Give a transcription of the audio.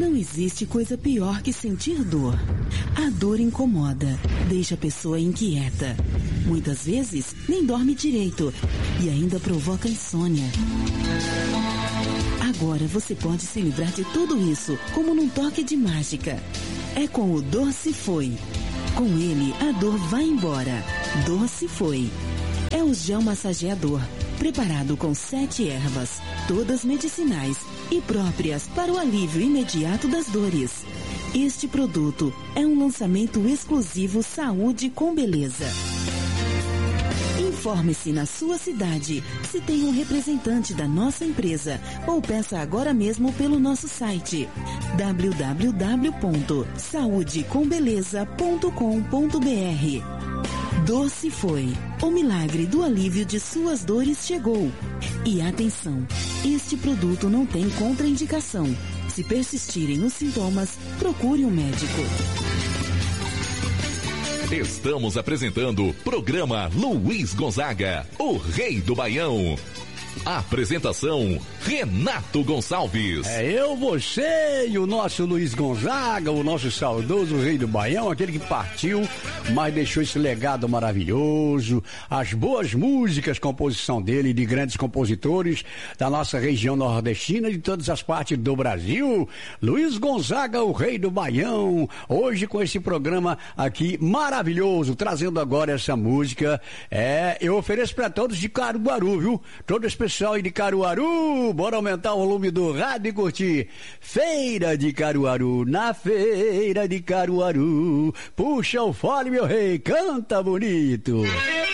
Não existe coisa pior que sentir dor. A dor incomoda, deixa a pessoa inquieta. Muitas vezes nem dorme direito e ainda provoca insônia. Agora você pode se livrar de tudo isso, como num toque de mágica. É com o Dor-se-Foi. Com ele, a dor vai embora. Dor-se-Foi. É o gel massageador, preparado com 7 ervas, todas medicinais e próprias para o alívio imediato das dores. Este produto é um lançamento exclusivo Saúde com Beleza. Informe-se na sua cidade se tem um representante da nossa empresa ou peça agora mesmo pelo nosso site www.saudecombeleza.com.br. Dor-se-foi. O milagre do alívio de suas dores chegou. E atenção, este produto não tem contraindicação. Se persistirem os sintomas, procure um médico. Estamos apresentando o programa Luiz Gonzaga, o Rei do Baião. Apresentação, Renato Gonçalves. Eu, você e o nosso Luiz Gonzaga, o nosso saudoso Rei do Baião, aquele que partiu, mas deixou esse legado maravilhoso, as boas músicas, composição dele, de grandes compositores da nossa região nordestina e de todas as partes do Brasil. Luiz Gonzaga, o Rei do Baião, hoje com esse programa aqui maravilhoso, trazendo agora essa música. Eu ofereço para todos de Caruaru, viu? Todo esse pessoal aí de Caruaru, bora aumentar o volume do rádio e curtir. Feira de Caruaru, na feira de Caruaru, puxa o fole, meu rei, canta bonito.